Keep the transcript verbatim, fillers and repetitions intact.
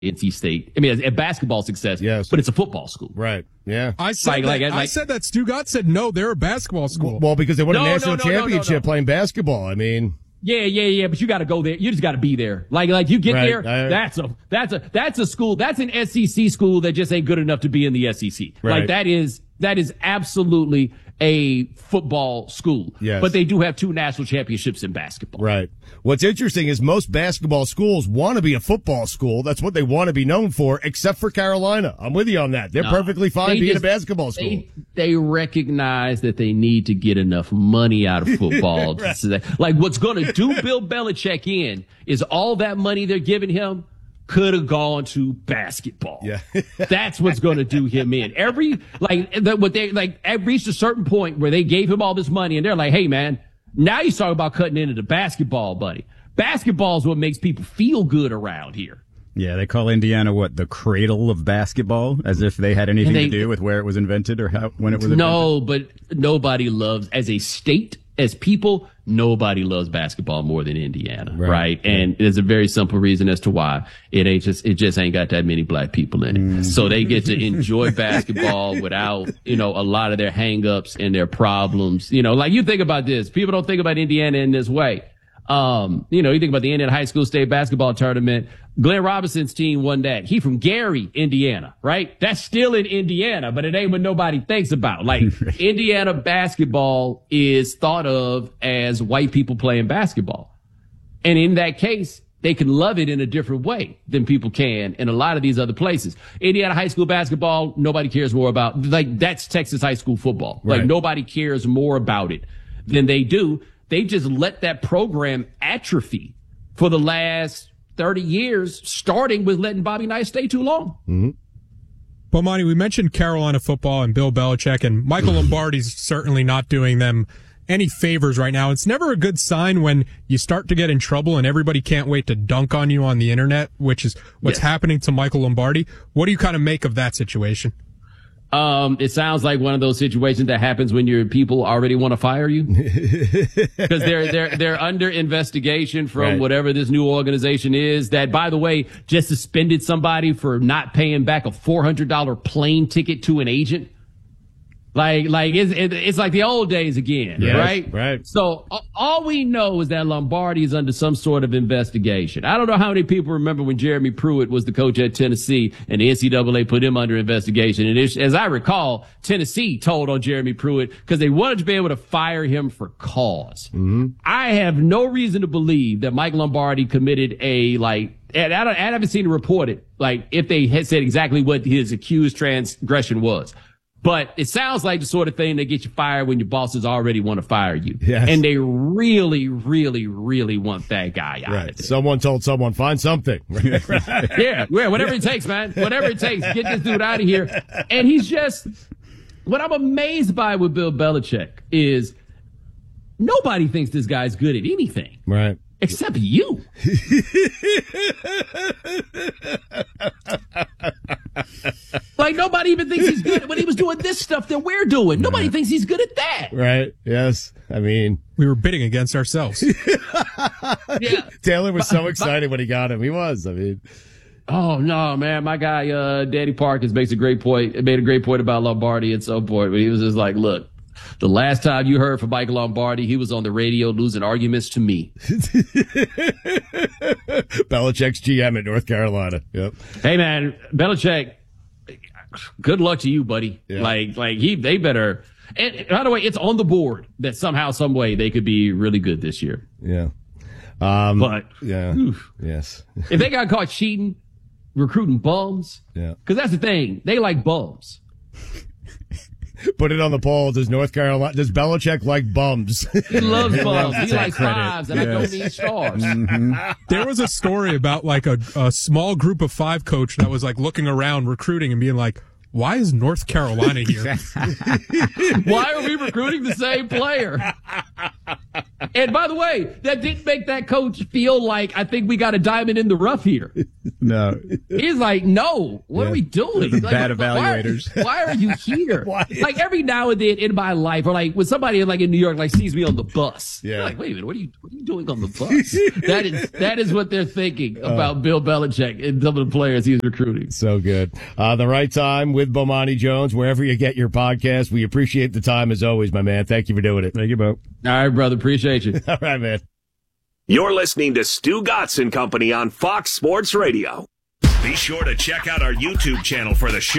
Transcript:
N C State. I mean, a, a basketball success, yes, but it's a football school. Right. Yeah. I said like, that, like, I like, said that. Stu Gott said no, they're a basketball school. Well, because they won no, a national no, no, championship no, no, no. playing basketball. I mean. Yeah, yeah, yeah, but you got to go there. You just got to be there. Like, like you get Right. there. I, that's a that's a that's a school. That's an S E C school that just ain't good enough to be in the S E C. Right. Like that is that is absolutely a football school. Yes. But they do have two national championships in basketball. Right. What's interesting is most basketball schools want to be a football school. That's what they want to be known for, except for Carolina. I'm with you on that. They're No, perfectly fine they being just- a basketball school. They, they recognize that they need to get enough money out of football. Right. to say, like what's going to do Bill Belichick in is all that money they're giving him could have gone to basketball. Yeah. That's what's going to do him in. Every, like, that what they, like, I reached a certain point where they gave him all this money and they're like, hey man, now you talk about cutting into the basketball, buddy. Basketball is what makes people feel good around here. Yeah, they call Indiana what, the cradle of basketball, as if they had anything they, to do with where it was invented or how when it was invented. No, but nobody loves, as a state, as people, nobody loves basketball more than Indiana, right? right? And there's a very simple reason as to why. It ain't just, it just ain't got that many black people in it. Mm. So they get to enjoy basketball without, you know, a lot of their hangups and their problems. You know, like you think about this. People don't think about Indiana in this way. Um, you know, you think about the Indiana High School State Basketball Tournament. Glenn Robinson's team won that. He from Gary, Indiana, right? That's still in Indiana, but it ain't what nobody thinks about. Like, Indiana basketball is thought of as white people playing basketball. And in that case, they can love it in a different way than people can in a lot of these other places. Indiana high school basketball, nobody cares more about. Like, that's Texas high school football. Right. Like, nobody cares more about it than they do. They just let that program atrophy for the last thirty years, starting with letting Bobby Knight stay too long. Mm-hmm. But, Monty, we mentioned Carolina football and Bill Belichick, and Michael Lombardi's certainly not doing them any favors right now. It's never a good sign when you start to get in trouble and everybody can't wait to dunk on you on the internet, which is what's yes. happening to Michael Lombardi. What do you kind of make of that situation? Um, it sounds like one of those situations that happens when your people already want to fire you because they're they're they're under investigation from right. whatever this new organization is. That, by the way, just suspended somebody for not paying back a four hundred dollar plane ticket to an agent. Like, like it's, it's like the old days again, yes, right? Right. So all we know is that Lombardi is under some sort of investigation. I don't know how many people remember when Jeremy Pruitt was the coach at Tennessee and the N C double A put him under investigation. And it, as I recall, Tennessee told on Jeremy Pruitt because they wanted to be able to fire him for cause. Mm-hmm. I have no reason to believe that Mike Lombardi committed a, like, and I, don't, I haven't seen it reported, like, if they had said exactly what his accused transgression was. But it sounds like the sort of thing that gets you fired when your bosses already want to fire you. Yes. And they really, really, really want that guy out Right. of there. Someone told someone, find something. Yeah, yeah, whatever it takes, man. Whatever it takes. Get this dude out of here. And he's just, what I'm amazed by with Bill Belichick is nobody thinks this guy's good at anything. Right. Except you. Like, nobody even thinks he's good when he was doing this stuff that we're doing. Nobody thinks he's good at that. Right. Yes. I mean, we were bidding against ourselves. Yeah. Taylor was so excited when he got him. He was. I mean, oh no, man! My guy, uh, Danny Parkins makes a great point. Made a great point about Lombardi at some point, but he was just like, "Look, the last time you heard from Michael Lombardi, he was on the radio losing arguments to me." Belichick's G M at North Carolina. Yep. Hey, man, Belichick. Good luck to you, buddy. Yeah. Like, like he, they better. And by the way, it's on the board that somehow, some way, they could be really good this year. Yeah. Um, But yeah. oof. Yes. If they got caught cheating, recruiting bums, Yeah. because that's the thing, they like bums. Put it on the poll. Does North Carolina, does Belichick like bums? He loves bums. He Take likes credit. fives, and I don't need stars. Mm-hmm. There was a story about like a, a small group of five coach that was like looking around recruiting and being like, why is North Carolina here? Why are we recruiting the same player? And by the way, that didn't make that coach feel like, I think we got a diamond in the rough here. No. He's like, no, what yeah. are we doing? Like, bad evaluators. Why, why are you here? Like every now and then in my life, or like when somebody like in New York like sees me on the bus, yeah. like, wait a minute, what are you what are you doing on the bus? that is that is what they're thinking about uh, Bill Belichick and some of the players he's recruiting. So good. Uh, the Right Time with Bomani Jones, wherever you get your podcast. We appreciate the time as always, my man. Thank you for doing it. Thank you, Bo. All right, brother. Appreciate you. All right, man. You're listening to Stu Gotts and Company on Fox Sports Radio. Be sure to check out our YouTube channel for the show.